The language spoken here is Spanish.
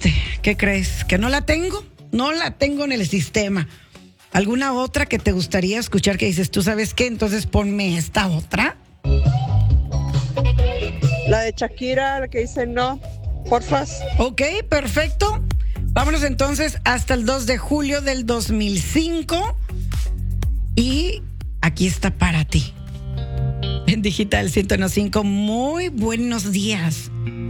¿Qué crees? ¿Que no la tengo? No la tengo en el sistema. ¿Alguna otra que te gustaría escuchar que dices, tú sabes qué? Entonces ponme esta otra. La de Shakira, la que dice no, porfas. Ok, perfecto. Vámonos entonces hasta el 2 de julio del 2005. Y aquí está para ti. En Digital 101.5, muy buenos días.